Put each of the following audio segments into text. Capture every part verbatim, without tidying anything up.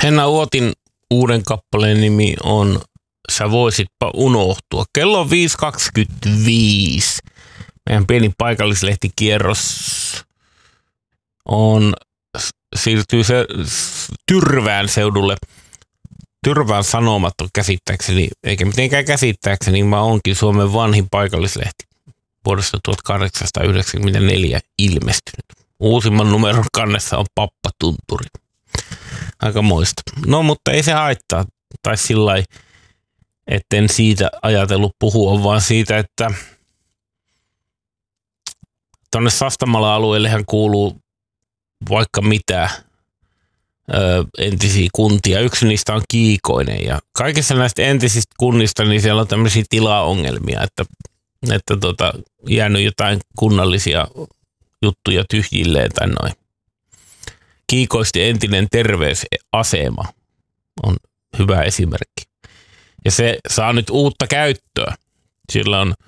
Henna Uotin uuden kappaleen nimi on Sä voisitpa unohtua. Kello on viisi kaksikymmentäviisi. Meidän pieni paikallislehtikierros on, siirtyy se Tyrvään seudulle. Tyrvään Sanomat on käsittääkseni, eikä mitenkään käsittääkseni, vaan onkin Suomen vanhin paikallislehti. Vuodesta tuhatkahdeksansataayhdeksänkymmentäneljä ilmestynyt. Uusimman numeron kannessa on Pappatunturi. Aika moista. No, mutta ei se haittaa. Tai sillä lailla, etten siitä ajatellut puhua, vaan siitä, että tuonne Sastamalan alueellehan kuuluu vaikka mitä ö, entisiä kuntia. Yksi niistä on Kiikoinen. Ja kaikissa näistä entisistä kunnista, niin siellä on tämmöisiä tilaongelmia, että, että tota, jäänyt jotain kunnallisia juttuja tyhjilleen tai noin. Kiikoisti entinen terveysasema on hyvä esimerkki. Ja se saa nyt uutta käyttöä. Sillä on,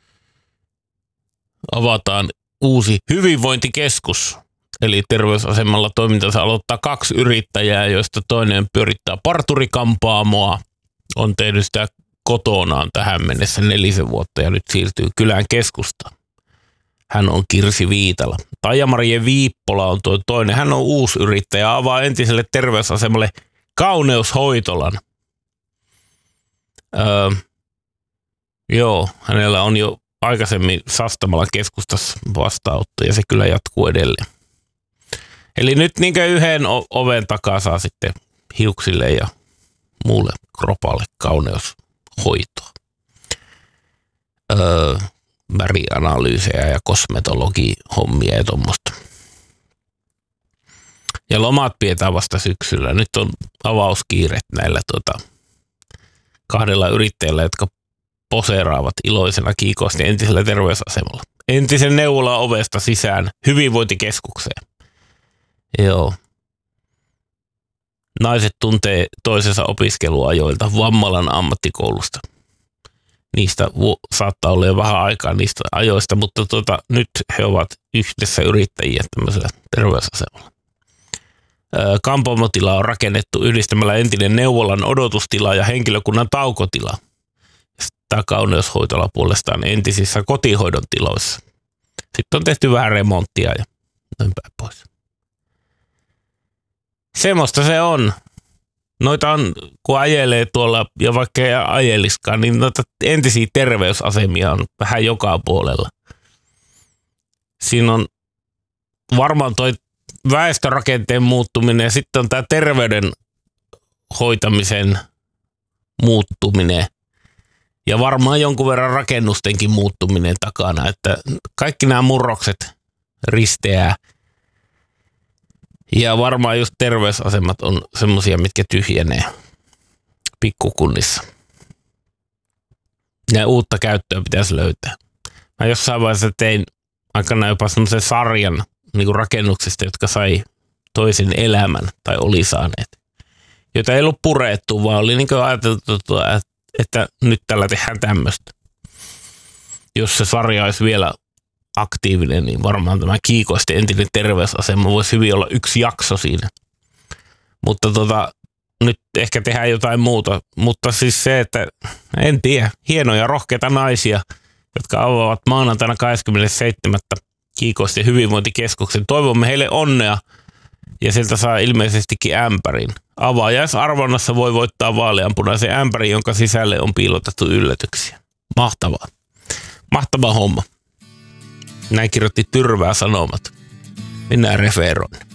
avataan uusi hyvinvointikeskus. Eli terveysasemalla toimintansa aloittaa kaksi yrittäjää, joista toinen pyörittää parturikampaamoa. On tehnyt sitä kotonaan tähän mennessä nelisen vuotta ja nyt siirtyy kylän keskustaan. Hän on Kirsi Viitala. Taija-Marie Viippola on tuo toinen. Hän on uusi yrittäjä, avaa entiselle terveysasemalle kauneushoitolan. Öö, joo, hänellä on jo aikaisemmin Sastamalan keskustassa vastaanotto ja se kyllä jatkuu edelleen. Eli nyt niin kuin yhden oven takaa saa sitten hiuksille ja muulle kropalle kauneushoitoa. Öö, värianalyysejä ja kosmetologihommia ja tuommoista. Ja lomat pidetään vasta syksyllä. Nyt on avauskiiret näillä tuota, kahdella yrittäjällä, jotka poseeraavat iloisena kiikosti entisellä terveysasemalla. Entisen neuvolan ovesta sisään hyvinvointikeskukseen. Joo. Naiset tuntee toisensa opiskeluajoilta Vammalan ammattikoulusta. Niistä vu- saattaa olla jo vähän aikaa niistä ajoista, mutta tota, nyt he ovat yhdessä yrittäjiä tämmöisellä terveysasemalla. Öö, Kampaamotila on rakennettu yhdistämällä entinen neuvolan odotustila ja henkilökunnan taukotila. Tämä kauneushoitola puolestaan entisissä kotihoidon tiloissa. Sitten on tehty vähän remonttia ja noin päin pois. Semmoista se on. Noita on, kun ajelee tuolla, ja vaikka ei ajeliskaan, niin noita entisiä terveysasemia on vähän joka puolella. Siinä on varmaan toi väestörakenteen muuttuminen ja sitten on tämä terveyden hoitamisen muuttuminen ja varmaan jonkun verran rakennustenkin muuttuminen takana, että kaikki nämä murrokset risteää. Ja varmaan just terveysasemat on semmosia, mitkä tyhjenee pikkukunnissa. Ja uutta käyttöä pitäisi löytää. Mä jossain vaiheessa tein aikana jopa semmoisen sarjan niin kuin rakennuksista, jotka sai toisen elämän tai oli saaneet. Joita ei ollut purettu, vaan oli niin kuin ajateltu, että nyt tällä tehdään tämmöistä. Jos se sarja olisi vielä aktiivinen, niin varmaan tämä Kiikoisten entinen terveysasema voisi hyvin olla yksi jakso siinä. Mutta tota, nyt ehkä tehdään jotain muuta. Mutta siis se, että en tiedä, hienoja rohkeita naisia, jotka avaavat maanantaina kahdeskymmenesseitsemäs Kiikoisten hyvinvointikeskuksen. Toivomme heille onnea ja sieltä saa ilmeisestikin ämpärin. Avaajaisarvonnassa voi voittaa vaaleanpunaisen ämpärin, jonka sisälle on piilotettu yllätyksiä. Mahtavaa. Mahtava homma. Näin kirjoitti Tyrvää Sanomat. Mennään referoon.